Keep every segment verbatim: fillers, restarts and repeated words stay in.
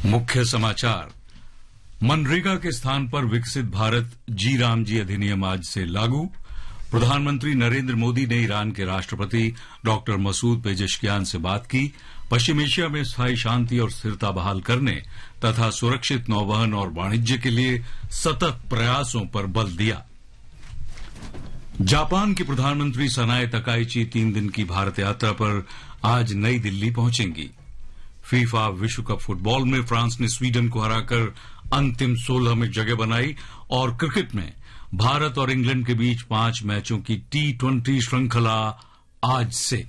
मुख्य समाचार। मनरेगा के स्थान पर विकसित भारत जी राम जी अधिनियम आज से लागू। प्रधानमंत्री नरेंद्र मोदी ने ईरान के राष्ट्रपति डॉक्टर मसूद पेजेश्कियान से बात की। पश्चिम एशिया में स्थायी शांति और स्थिरता बहाल करने तथा सुरक्षित नौवहन और वाणिज्य के लिए सतत प्रयासों पर बल दिया। जापान की प्रधानमंत्री सनाए तकाइची तीन दिन की भारत यात्रा पर आज नई दिल्ली पहुंचेंगी। फीफा विश्व कप फुटबॉल में फ्रांस ने स्वीडन को हराकर अंतिम सोलह में जगह बनाई और क्रिकेट में भारत और इंग्लैंड के बीच पांच मैचों की टी ट्वेंटी श्रृंखला आज से।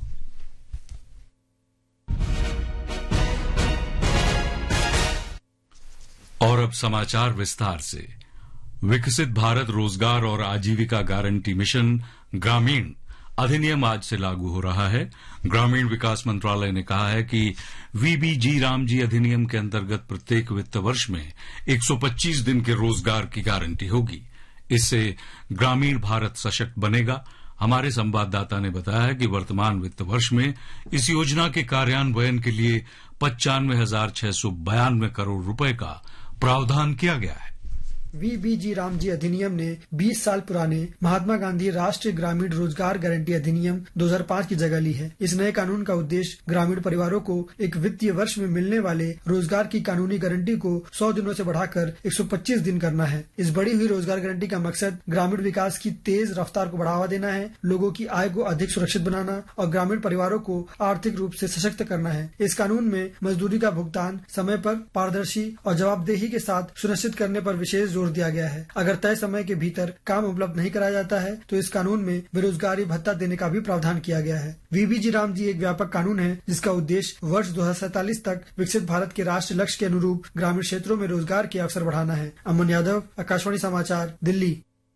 और अब समाचार विस्तार से। विकसित भारत रोजगार और आजीविका गारंटी मिशन ग्रामीण अधिनियम आज से लागू हो रहा है। ग्रामीण विकास मंत्रालय ने कहा है कि वीबीजी राम जी अधिनियम के अंतर्गत प्रत्येक वित्त वर्ष में एक सौ पच्चीस दिन के रोजगार की गारंटी होगी। इससे ग्रामीण भारत सशक्त बनेगा। हमारे संवाददाता ने बताया है कि वर्तमान वित्त वर्ष में इस योजना के कार्यान्वयन के लिए पचानवे हजार छह सौ बयानवे करोड़ रुपए का प्रावधान किया गया है। वीबीजी राम जी अधिनियम ने बीस साल पुराने महात्मा गांधी राष्ट्रीय ग्रामीण रोजगार गारंटी अधिनियम दो हज़ार पाँच की जगह ली है। इस नए कानून का उद्देश्य ग्रामीण परिवारों को एक वित्तीय वर्ष में मिलने वाले रोजगार की कानूनी गारंटी को सौ दिनों से बढ़ाकर एक सौ पच्चीस दिन करना है। इस बढ़ी हुई रोजगार गारंटी का मकसद ग्रामीण विकास की तेज रफ्तार को बढ़ावा देना है, लोगों की आय को अधिक सुरक्षित बनाना और ग्रामीण परिवारों को आर्थिक रूप से सशक्त करना है। इस कानून में मजदूरी का भुगतान समय पर, पारदर्शी और जवाबदेही के साथ सुनिश्चित करने पर विशेष जोर दिया गया है। अगर तय समय के भीतर काम उपलब्ध नहीं कराया जाता है तो इस कानून में बेरोजगारी भत्ता देने का भी प्रावधान किया गया है। वीबीजी राम जी एक व्यापक कानून है जिसका उद्देश्य वर्ष दो हजार सैंतालीस तक विकसित भारत के राष्ट्रीय लक्ष्य के अनुरूप ग्रामीण क्षेत्रों में रोजगार के अवसर बढ़ाना है। अमन यादव, आकाशवाणी समाचार, दिल्ली।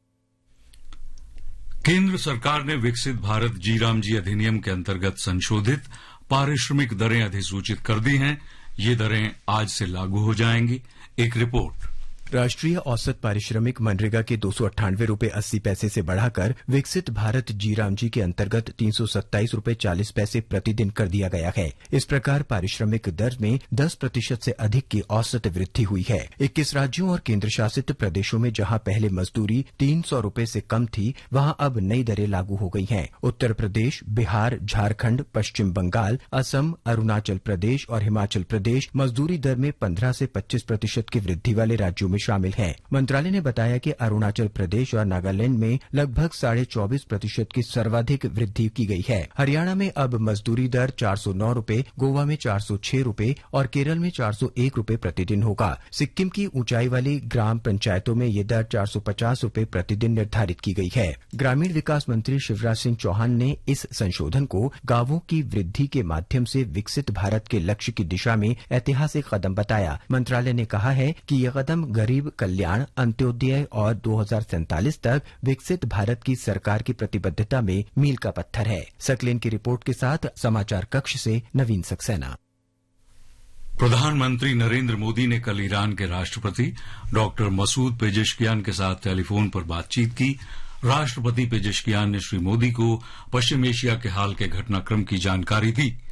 केंद्र सरकार ने विकसित भारत जी राम जी अधिनियम के अंतर्गत संशोधित पारिश्रमिक दरें अधिसूचित कर दी हैं। ये दरें आज से लागू हो जाएंगी। एक रिपोर्ट। राष्ट्रीय औसत पारिश्रमिक मनरेगा के दो सौ अट्ठानवे रूपये अस्सी पैसे से बढ़ाकर विकसित भारत जी राम जी के अंतर्गत तीन सौ सत्ताईस रूपये चालीस पैसे प्रतिदिन कर दिया गया है। इस प्रकार पारिश्रमिक दर में दस प्रतिशत से अधिक की औसत वृद्धि हुई है। इक्कीस राज्यों और केंद्र शासित प्रदेशों में जहां पहले मजदूरी तीन सौ रूपये से कम थी, वहां अब नई दरें लागू हो गई हैं। उत्तर प्रदेश, बिहार, झारखंड, पश्चिम बंगाल, असम, अरुणाचल प्रदेश और हिमाचल प्रदेश मजदूरी दर में पंद्रह से पच्चीस प्रतिशत की वृद्धि वाले राज्यों में शामिल है। मंत्रालय ने बताया कि अरुणाचल प्रदेश और नागालैंड में लगभग साढ़े चौबीस प्रतिशत की सर्वाधिक वृद्धि की गई है। हरियाणा में अब मजदूरी दर चार सौ नौ रूपये, गोवा में चार सौ छह रूपये और केरल में चार सौ एक रूपये प्रतिदिन होगा। सिक्किम की ऊंचाई वाली ग्राम पंचायतों में ये दर चार सौ पचास रूपये प्रतिदिन निर्धारित की गई है। ग्रामीण विकास मंत्री शिवराज सिंह चौहान ने इस संशोधन को गांवों की वृद्धि के माध्यम से विकसित भारत के लक्ष्य की दिशा में ऐतिहासिक कदम बताया। मंत्रालय ने कहा है कि यह कदम गरीब कल्याण, अंत्योदय और दो हजार सैंतालीस तक विकसित भारत की सरकार की प्रतिबद्धता में मील का पत्थर है। सकलेन की रिपोर्ट के साथ समाचार कक्ष से नवीन सक्सेना। प्रधानमंत्री नरेंद्र मोदी ने कल ईरान के राष्ट्रपति डॉक्टर मसूद पेजेश्कियान के साथ टेलीफोन पर बातचीत की। राष्ट्रपति पेजेश्कियान ने श्री मोदी को पश्चिम एशिया के हाल के घटनाक्रम की जानकारी दी।